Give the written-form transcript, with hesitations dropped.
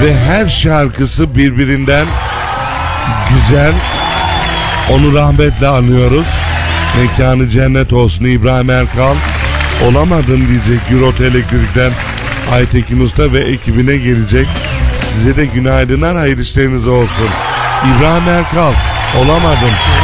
ve her şarkısı birbirinden güzel. Onu rahmetle anıyoruz. Mekanı cennet olsun İbrahim Erkal. Olamadım diyecek Eurot Elektrik'ten Aytekin Usta ve ekibine gelecek. Size de günaydınlar, hayırlı işleriniz olsun. İbrahim Erkal, olamadım.